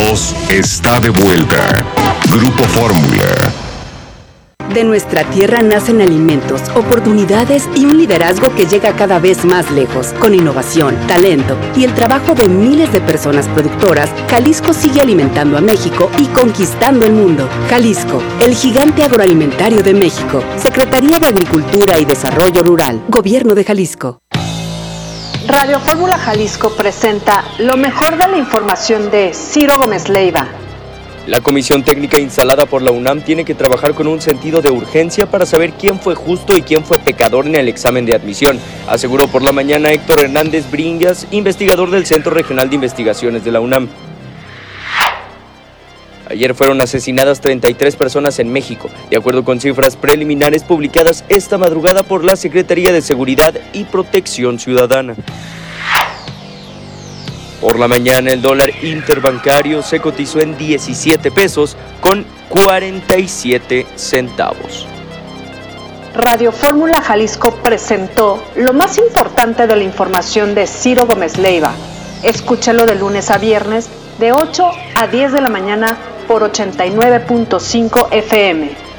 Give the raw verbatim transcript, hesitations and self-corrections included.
Unidos está de vuelta. Grupo Fórmula. De nuestra tierra nacen alimentos, oportunidades y un liderazgo que llega cada vez más lejos. Con innovación, talento y el trabajo de miles de personas productoras, Jalisco sigue alimentando a México y conquistando el mundo. Jalisco, el gigante agroalimentario de México. Secretaría de Agricultura y Desarrollo Rural. Gobierno de Jalisco. Radio Fórmula Jalisco presenta lo mejor de la información de Ciro Gómez Leiva. La comisión técnica instalada por la UNAM tiene que trabajar con un sentido de urgencia para saber quién fue justo y quién fue pecador en el examen de admisión, aseguró por la mañana Héctor Hernández Bringas, investigador del Centro Regional de Investigaciones de la UNAM. Ayer fueron asesinadas treinta y tres personas en México, de acuerdo con cifras preliminares publicadas esta madrugada por la Secretaría de Seguridad y Protección Ciudadana. Por la mañana el dólar interbancario se cotizó en diecisiete pesos con cuarenta y siete centavos. Radio Fórmula Jalisco presentó lo más importante de la información de Ciro Gómez Leiva. Escúchalo de lunes a viernes de ocho a diez de la mañana por ochenta y nueve punto cinco F M.